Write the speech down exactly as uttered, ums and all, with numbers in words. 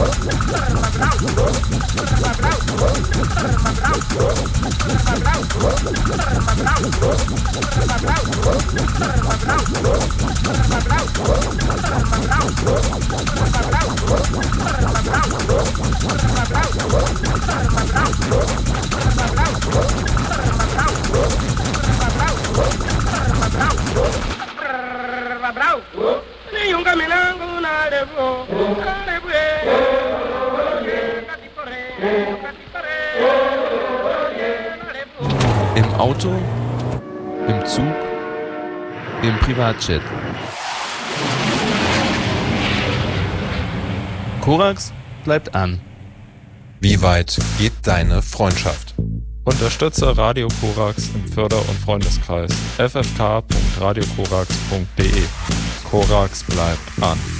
Im Auto, im Zug, im Privatjet. Korax bleibt an. Wie weit geht deine Freundschaft? Unterstütze Radio Korax im Förder- und Freundeskreis f f k punkt radio korax punkt d e. Korax bleibt an.